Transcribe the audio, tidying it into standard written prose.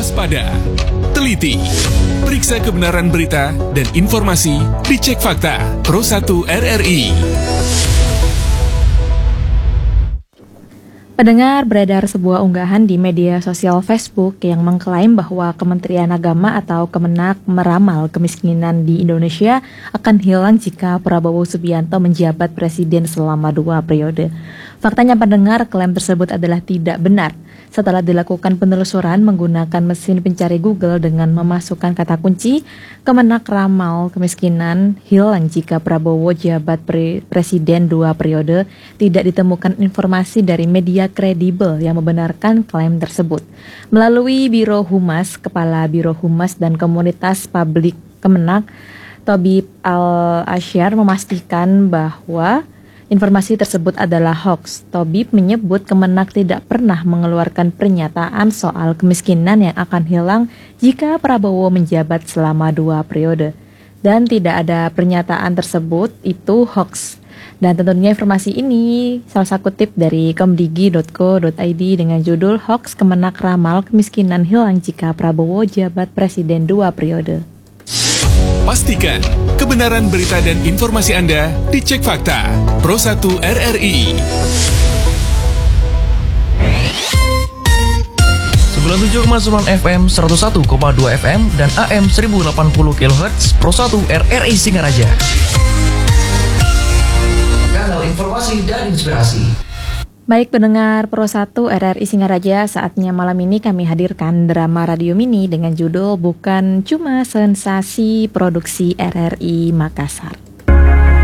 waspada, teliti, periksa kebenaran berita dan informasi, dicek fakta. Pro 1 RRI. Pendengar, beredar sebuah unggahan di media sosial Facebook yang mengklaim bahwa Kementerian Agama atau Kemenak meramal kemiskinan di Indonesia akan hilang jika Prabowo Subianto menjabat presiden selama 2 periode. Faktanya pendengar, klaim tersebut adalah tidak benar. Setelah dilakukan penelusuran menggunakan mesin pencari Google dengan memasukkan kata kunci, Kemenak ramal kemiskinan hilang jika Prabowo jabat presiden 2 periode, tidak ditemukan informasi dari media kredibel yang membenarkan klaim tersebut. Melalui Biro Humas, Kepala Biro Humas dan Komunitas Publik Kemenak, Tobib Al-Asyar memastikan bahwa informasi tersebut adalah hoax. Tobib menyebut Kemenak tidak pernah mengeluarkan pernyataan soal kemiskinan yang akan hilang jika Prabowo menjabat selama 2 periode. Dan tidak ada pernyataan tersebut, itu hoax. Dan tentunya informasi ini salah satu kutip dari komdigi.co.id dengan judul Hoax Kemenak Ramal Kemiskinan Hilang Jika Prabowo Jabat Presiden 2 Periode. Pastikan kebenaran berita dan informasi Anda dicek fakta. Pro 1 RRI. 97,9 FM, 101,2 FM, dan AM 1080 kHz Pro 1 RRI Singaraja. Kanal informasi dan inspirasi. Baik pendengar Pro 1 RRI Singaraja, saatnya malam ini kami hadirkan drama radio mini dengan judul Bukan Cuma Sensasi, produksi RRI Makassar.